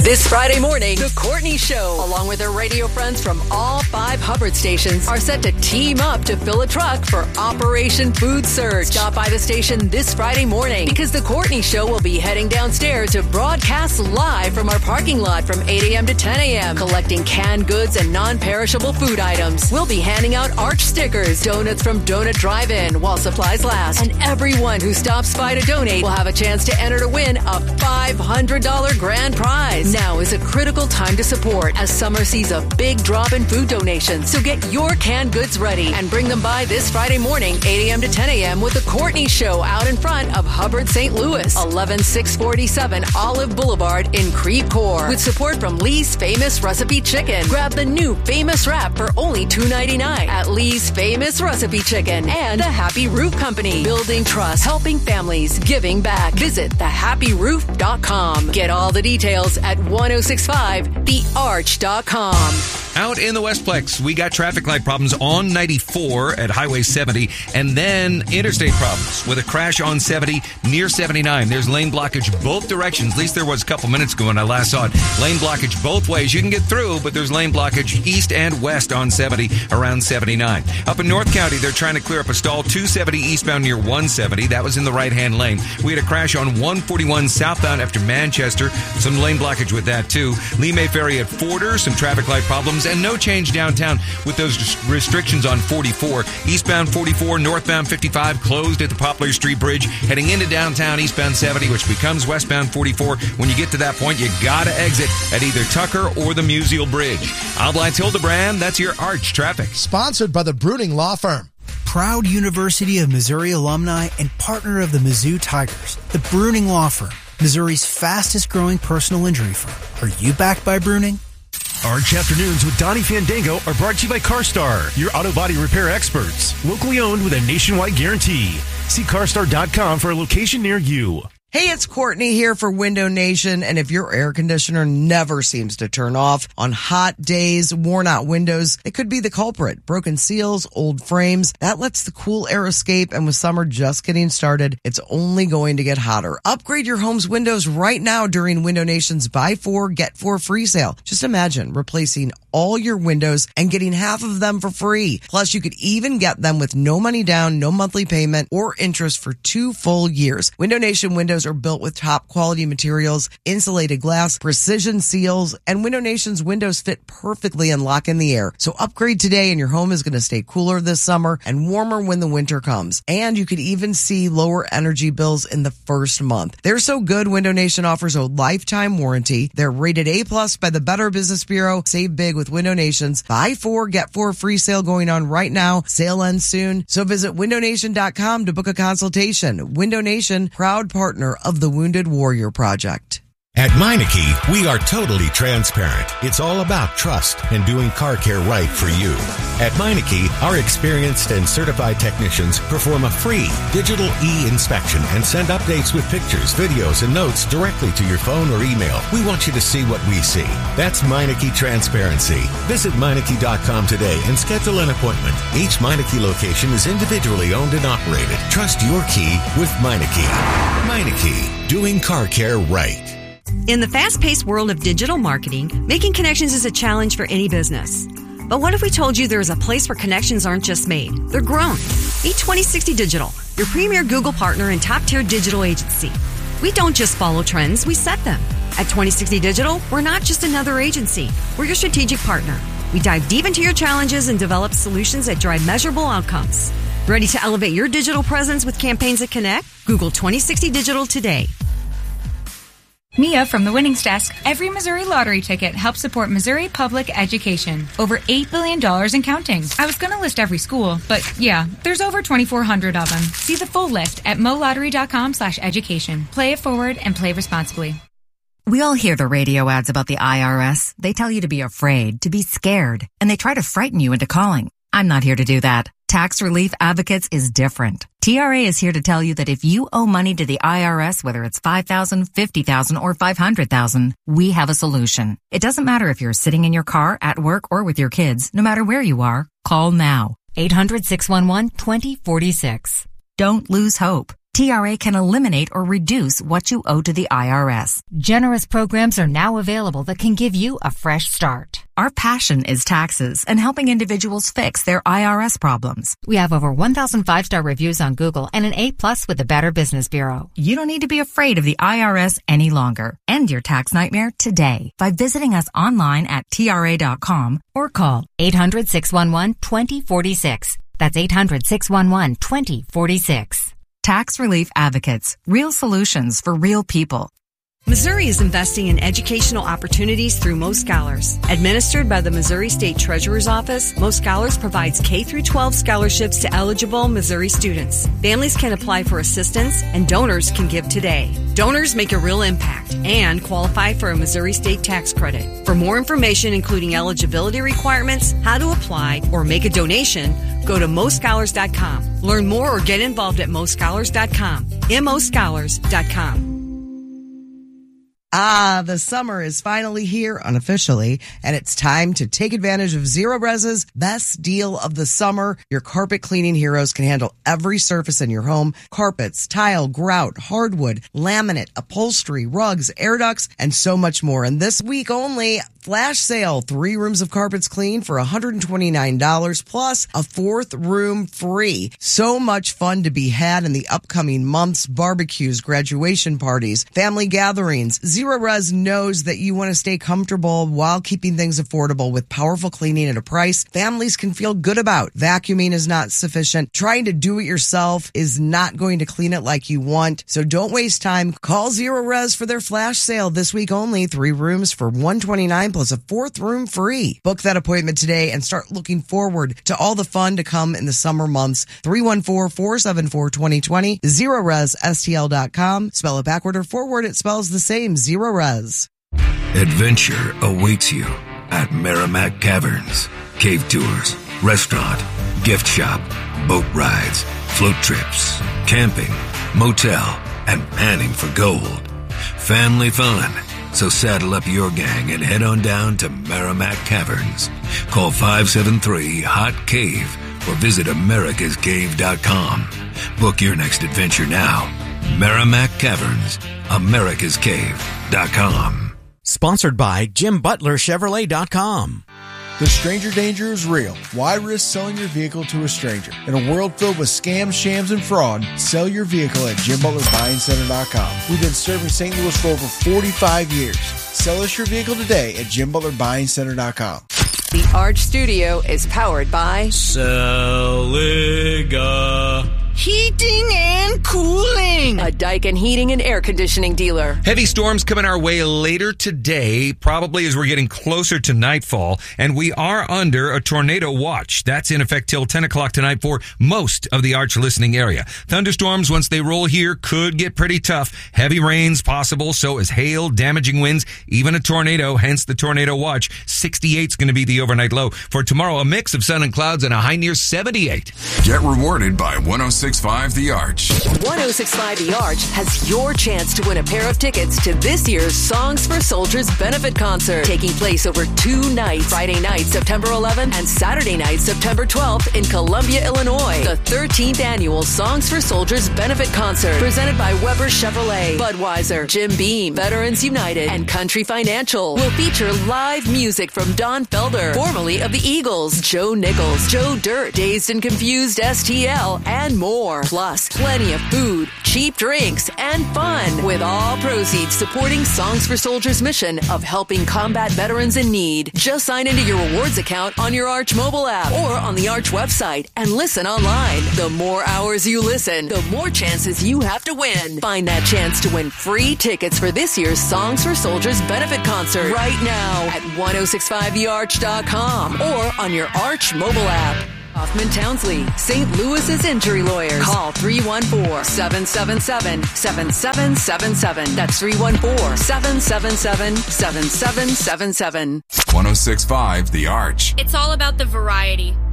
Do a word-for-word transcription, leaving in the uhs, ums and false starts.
This Friday morning, The Courtney Show, along with their radio friends from all five Hubbard stations, are set to team up to fill a truck for Operation Food Surge. Stop by the station this Friday morning because The Courtney Show will be heading downstairs to broadcast live from our parking lot from eight a.m. to ten a.m., collecting canned goods and non-perishable food items. We'll be handing out Arch stickers, donuts from Donut Drive-In while supplies last, and everyone who stops by to donate will have a chance to enter to win a five hundred dollars grand prize. Now is a critical time to support as summer sees a big drop in food donations. So get your canned goods ready and bring them by this Friday morning, eight a.m. to ten a.m. with The Courtney Show out in front of Hubbard Saint Louis, eleven six forty-seven Olive Boulevard in Creve Coeur. With support from Lee's Famous Recipe Chicken. Grab the new Famous Wrap for only two ninety-nine at Lee's Famous Recipe Chicken and The Happy Roof Company. Building trust, helping families, giving back. Visit the happy roof dot com. Get all the details at one oh six five the arch dot com. Out in the Westplex, we got traffic light problems on ninety-four at Highway seventy, and then interstate problems with a crash on seventy near seventy-nine. There's lane blockage both directions. At least there was a couple minutes ago when I last saw it. Lane blockage both ways. You can get through, but there's lane blockage east and west on seventy around seventy-nine. Up in North County, they're trying to clear up a stall two seventy eastbound near one seventy. That was in the right-hand lane. We had a crash on one forty-one southbound after Manchester. Some lane blockage with that, too. Lee May Ferry at Forder, some traffic light problems, and no change downtown with those restrictions on forty-four. Eastbound forty-four, northbound fifty-five, closed at the Poplar Street Bridge. Heading into downtown, eastbound seventy, which becomes westbound forty-four. When you get to that point, you gotta exit at either Tucker or the Musial Bridge. Outlines Hildebrand, that's your Arch traffic. Sponsored by the Bruning Law Firm. Proud University of Missouri alumni and partner of the Mizzou Tigers, the Bruning Law Firm, Missouri's fastest growing personal injury firm. Are you backed by Bruning? Arch Afternoons with Donnie Fandango are brought to you by CarStar, your auto body repair experts. Locally owned with a nationwide guarantee. See carstar dot com for a location near you. Hey, it's Courtney here for Window Nation, and if your air conditioner never seems to turn off on hot days, worn out windows, it could be the culprit. Broken seals, old frames, that lets the cool air escape, and with summer just getting started, it's only going to get hotter. Upgrade your home's windows right now during Window Nation's Buy Four, Get Four free sale. Just imagine replacing all your windows and getting half of them for free. Plus, you could even get them with no money down, no monthly payment, or interest for two full years. Window Nation windows are built with top quality materials, insulated glass, precision seals, and Window Nation's windows fit perfectly and lock in the air. So upgrade today and your home is going to stay cooler this summer and warmer when the winter comes. And you could even see lower energy bills in the first month. They're so good, Window Nation offers a lifetime warranty. They're rated A plus by the Better Business Bureau. Save big with Window Nation's Buy Four, Get Four free sale going on right now. Sale ends soon. So visit window nation dot com to book a consultation. Window Nation, proud partner of the Wounded Warrior Project. At Meineke, we are totally transparent. It's all about trust and doing car care right for you. At Meineke, our experienced and certified technicians perform a free digital e-inspection and send updates with pictures, videos, and notes directly to your phone or email. We want you to see what we see. That's Meineke Transparency. Visit Meineke dot com today and schedule an appointment. Each Meineke location is individually owned and operated. Trust your key with Meineke. Meineke, doing car care right. In the fast-paced world of digital marketing, making connections is a challenge for any business. But what if we told you there is a place where connections aren't just made, they're grown? Meet twenty sixty Digital, your premier Google partner and top-tier digital agency. We don't just follow trends, we set them. At twenty sixty Digital, we're not just another agency. We're your strategic partner. We dive deep into your challenges and develop solutions that drive measurable outcomes. Ready to elevate your digital presence with campaigns that connect? Google twenty sixty Digital today. Mia from the Winnings Desk. Every Missouri lottery ticket helps support Missouri public education. Over eight billion dollars and counting. I was going to list every school, but yeah, there's over twenty-four hundred of them. See the full list at molottery.com slash education. Play it forward and play responsibly. We all hear the radio ads about the I R S. They tell you to be afraid, to be scared, and they try to frighten you into calling. I'm not here to do that. Tax Relief Advocates is different. T R A is here to tell you that if you owe money to the I R S, whether it's five thousand dollars, fifty thousand dollars, or five hundred thousand dollars, we have a solution. It doesn't matter if you're sitting in your car, at work, or with your kids. No matter where you are, call now. eight hundred, six one one, two zero four six. Don't lose hope. T R A can eliminate or reduce what you owe to the I R S. Generous programs are now available that can give you a fresh start. Our passion is taxes and helping individuals fix their I R S problems. We have over one thousand five-star reviews on Google and an A plus with the Better Business Bureau. You don't need to be afraid of the I R S any longer. End your tax nightmare today by visiting us online at T R A dot com or call eight hundred, six one one, two zero four six. That's eight hundred, six one one, two zero four six. Tax Relief Advocates. Real solutions for real people. Missouri is investing in educational opportunities through Most Scholars. Administered by the Missouri State Treasurer's Office, Most Scholars provides K through twelve scholarships to eligible Missouri students. Families can apply for assistance, and donors can give today. Donors make a real impact and qualify for a Missouri State tax credit. For more information, including eligibility requirements, how to apply, or make a donation, go to most scholars dot com. Learn more or get involved at most scholars dot com. M O scholars dot com. Ah, the summer is finally here unofficially, and it's time to take advantage of Zero Res's best deal of the summer. Your carpet cleaning heroes can handle every surface in your home: carpets, tile, grout, hardwood, laminate, upholstery, rugs, air ducts, and so much more. And this week only, flash sale, three rooms of carpets clean for one hundred twenty-nine dollars plus a fourth room free. So much fun to be had in the upcoming months: barbecues, graduation parties, family gatherings. Zero Res knows that you want to stay comfortable while keeping things affordable with powerful cleaning at a price families can feel good about. Vacuuming is not sufficient. Trying to do it yourself is not going to clean it like you want. So don't waste time. Call Zero Res for their flash sale this week only. Three rooms for one hundred twenty-nine dollars plus a fourth room free. Book that appointment today and start looking forward to all the fun to come in the summer months. three one four, four seven four, two zero two zero. Zero Res S T L dot com. Spell it backward or forward, it spells the same. Zero Res. Adventure awaits you at Merrimack Caverns. Cave tours, restaurant, gift shop, boat rides, float trips, camping, motel, and panning for gold. Family fun. So saddle up your gang and head on down to Merrimack Caverns. Call five seven three, H O T, CAVE or visit americas cave dot com. Book your next adventure now. Merrimack Caverns, americas cave dot com. Sponsored by Jim Butler Chevrolet dot com. The stranger danger is real. Why risk selling your vehicle to a stranger? In a world filled with scams, shams, and fraud, sell your vehicle at Jim Butler Buying Center dot com. We've been serving Saint Louis for over forty-five years. Sell us your vehicle today at Jim Butler Buying Center dot com. The Arch Studio is powered by Celiga Heating and Cooling, a Daikin heating and air conditioning dealer. Heavy storms coming our way later today, probably as we're getting closer to nightfall, and we are under a tornado watch. That's in effect till ten o'clock tonight for most of the Arch listening area. Thunderstorms, once they roll here, could get pretty tough. Heavy rains possible, so is hail, damaging winds, even a tornado, hence the tornado watch. sixty-eight is going to be the overnight low. For tomorrow, a mix of sun and clouds and a high near seventy-eight. Get rewarded by one oh six point five The Arch. one oh six point five The Arch has your chance to win a pair of tickets to this year's Songs for Soldiers benefit concert, taking place over two nights, Friday night, September eleventh, and Saturday night, September twelfth, in Columbia, Illinois. The thirteenth annual Songs for Soldiers benefit concert, presented by Weber Chevrolet, Budweiser, Jim Beam, Veterans United, and Country Financial, will feature live music from Don Felder, formerly of the Eagles, Joe Nichols, Joe Dirt, Dazed and Confused S T L, and more. Plus, plenty of food, cheap drinks, and fun, with all proceeds supporting Songs for Soldiers' mission of helping combat veterans in need. Just sign into your rewards account on your Arch mobile app or on the Arch website and listen online. The more hours you listen, the more chances you have to win. Find that chance to win free tickets for this year's Songs for Soldiers benefit concert right now at ten sixty-five the arch dot com or on your Arch mobile app. Hoffman Townsley, Saint Louis's injury lawyers. Call three one four, seven seven seven, seven seven seven seven. That's three one four, seven seven seven, seven seven seven seven. one oh six point five The Arch. It's all about the variety.